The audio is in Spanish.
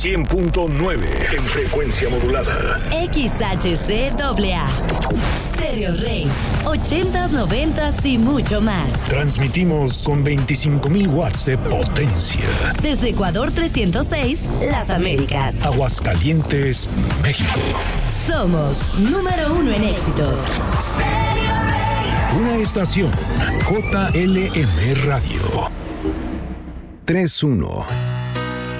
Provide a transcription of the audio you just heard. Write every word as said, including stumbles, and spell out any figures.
cien punto nueve en frecuencia modulada. X H C A A. Stereo Rey. ochentas, noventas y mucho más. Transmitimos con veinticinco mil watts de potencia. Desde Ecuador trescientos seis, Las Américas. Aguascalientes, México. Somos número uno en éxitos. Una estación J L M Radio. tres uno